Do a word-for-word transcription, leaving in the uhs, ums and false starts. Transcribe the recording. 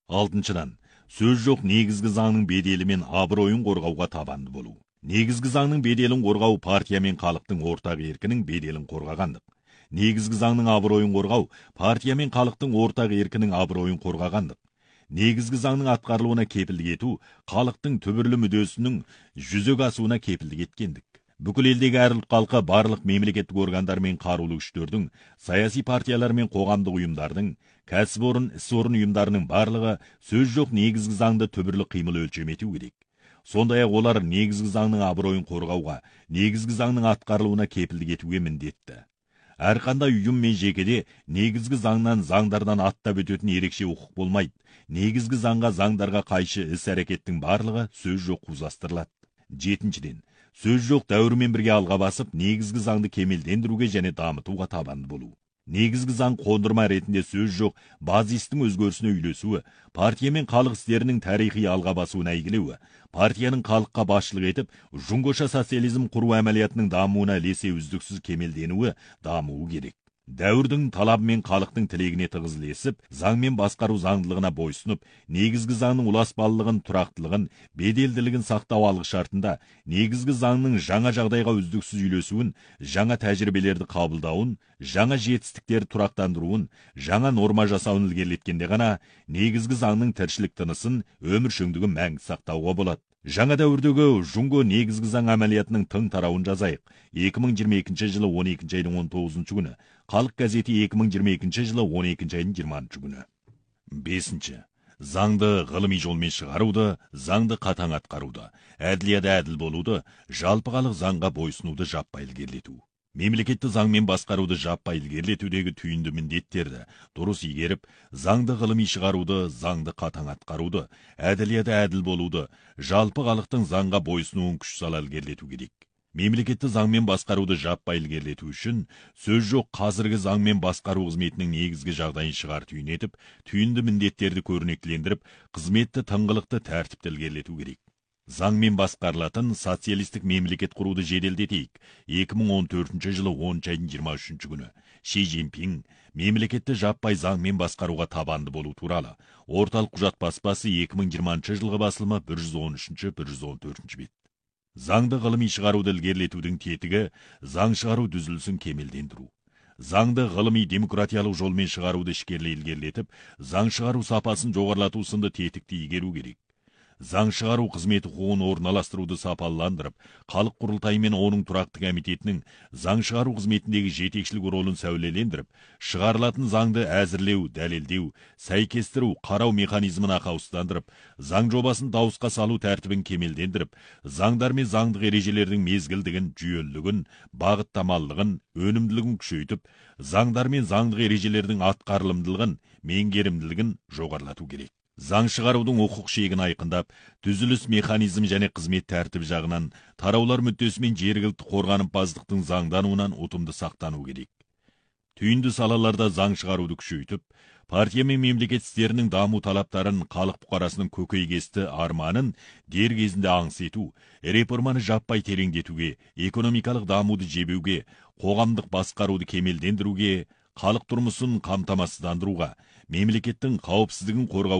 Алтыншыдан, сөз жоқ негізгі заңның беделі мен абыройын қорғауға табанды болу. Негізгі заңның беделін қорғау партия мен халықтың ортақ еркінің беделін қорғағандық. Негізгі заңның абыройын қорғау партия мен халықтың ортақ еркінің абыройын қорғағандық. Негізгі заңның атқарылуына кепілдік ету халықтың түбірлі мүддесінің жүзеге асуына кепілдік еткендік. Бүкіл елдегі әр ұлт халқы барлық мемлекеттік органдар мен қарулы күштердің, саяси партиялар мен қоғамдық ұйымдардың, кәсіпорын, іс орын ұйымдарының барлығы сөз жоқ негізгі заңды түбірлі қимыл өлшем ету керек. Сондай-ақ олар негізгі заңның абыройын қорғауға, негізгі заңның атқарылуына кепілдік етуге міндетті. Әрқандай ұйым мен жекеде негізгі заңнан, заңдардан аттап өтетін ерекше құқық болмайды. Негізгі заңға, заңдарға қайшы іс-әрекеттің барлығы сөз жоқ қузастырылады. Жетіншіден, сөз жоқ дәуірмен бірге алға басып, негізгі заңды кемелдендіруге және дамытуға табанды болу. Негізгі заң қондырма ретінде сөз жоқ базистің өзгерісіне үйлесуі, партия мен халық істерінің тарихи алға басуына әйгілеуі, партияның халыққа басшылық етіп, жұңғоша социализм құру әмәлиятының дамуына ілесе үздіксіз кемелденуі, дамуы керек. Дәуірдің талабы мен халықтың тілегіне тығыз ілесіп, заң мен басқару заңдылығына бойсынып, негізгі заңның ұласпалылығын, тұрақтылығын, беделділігін сақтау алғы шартында, негізгі заңның жаңа жағдайға үздіксіз үйлесуін, жаңа тәжірибелерді қабылдауын, жаңа жетістіктерді тұрақтандыруын, жаңа норма жасауын ілгерілеткенде ғана, негізгі заңның тіршілік тынысын, өмір шөңдігін мәңгі сақтауға болады. Жаңа дәуірдегі жұңго негізгі заң әмәлиятының тың тарауын жазайық. екі мың жиырма екінші жылы он екінші айдың он тоғызыншы күні. Халық газеті екі мың жиырма екінші жылы он екінші айдың жиырмасыншы күні. Бесінші. Заңды ғылыми жолмен шығаруды, заңды қатаң атқаруды, әділияда әділ болуды, жалпы халық заңға бойсынуды жаппай ілгерілету. Мемлекетті заңмен басқаруды жаппай ілгерілетудегі түйінді міндеттерді дұрыс игеріп, заңды ғылыми шығаруды, заңды қатаң атқаруды, әділияда әділ болуды, жалпы халықтың заңға бойсынуын күш сала ілгерілету керек. Мемлекетті заңмен басқаруды жаппай ілгерілету үшін сөз жоқ қазіргі заңмен басқару қызметінің негізгі жағдайын шығар түйін етіп, түйінді міндеттерді көрнектілендіріп, қызметті тыңғылықты тәртіпті ілгерілету керек. Заңмен басқарылатын социалистік мемлекет құруды жеделдетейік. екі мың он төртінші жылы оныншы айдың жиырма үшінші күні Ши Цзиньпин мемлекетті жаппай заңмен басқаруға табанды болу туралы орталық құжат баспасы екі мың жиырмасыншы жылғы басылымы бір жүз он үшінші бір жүз он төртінші бет. Заңды ғылыми шығаруды ілгерілетудің тетігі заң шығару дүзілісін кемелдендіру. Заңды ғылыми демократиялық жолмен шығаруды ішкерлей ілгерілетіп, заң шығару сапасын жоғарылату сынды тетікті игеру керек. Заң шығару қызметі құқығын орналастыруды сапаландырып, халық құрылтайы мен оның тұрақты комитетінің заң шығару қызметіндегі жетекшілік ролын сәулелендіріп, шығарылатын заңды әзірлеу, дәлелдеу, сәйкестіру, қарау механизмін ақаусыздандырып, заң жобасын дауысқа салу тәртібін кемелдендіріп, заңдар мен заңдық ережелердің мезгілдігін, жүйелілігін, бағыттамалылығын, өнімділігін күшейтіп, заңдар мен заңдық ережелердің атқарылымдылығын, меңгерімділігін жоғарылату керек. Заң шығарудың құқық шегін айқындап, түзіліс механизм және қызмет тәртібі жағынан тараулар мүддесі мен жергілікті қорғанымпаздықтың заңдануынан ұтымды сақтану керек. Түйінді салаларда заң шығаруды күшейтіп, партия мен мемлекет істерінің даму талаптарын, халық бұқарасының көкейкесті арманын дер кезінде аңыс ету, реформаны жаппай тереңдетуге, экономикалық дамуды жебеуге, қоғамдық басқаруды кемелдендіруге, халық тұрмысын қамтамасыздандыруға, мемлекеттің қауіпсіздігін қорғау